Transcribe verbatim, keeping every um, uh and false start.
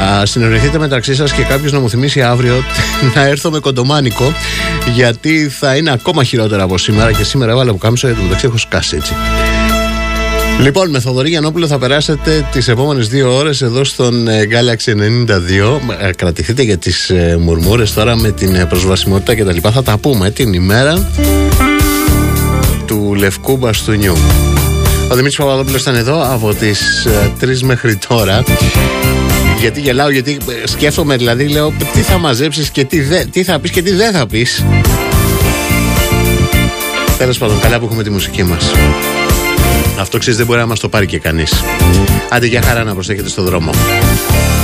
συνεννοηθείτε μεταξύ σας και κάποιος να μου θυμίσει αύριο να έρθω με κοντομάνικο, γιατί θα είναι ακόμα χειρότερα από σήμερα. Και σήμερα έβαλα που κάμισα, γιατί μεταξύ έχω σκάσει έτσι. Λοιπόν, με Θοδωρή Γιαννόπουλο θα περάσετε τις επόμενες δύο ώρες εδώ στον Galaxy ενενήντα δύο. Κρατηθείτε για τις μουρμούρες τώρα με την προσβασιμότητα και τα λοιπά. Θα τα πούμε την ημέρα του Λευκού Μπαστούνιου. Ο Δημήτρης Παπαδόπουλος ήταν εδώ από τις τρεις μέχρι τώρα. Γιατί γελάω, γιατί σκέφτομαι, δηλαδή λέω τι θα μαζέψεις και τι, δε, τι θα πεις και τι δεν θα πεις. Τέλος πάντων, καλά που έχουμε τη μουσική μας. Αυτό ξέρεις, δεν μπορεί να μας το πάρει και κανείς. Άντε για χαρά, να προσέχετε στο δρόμο.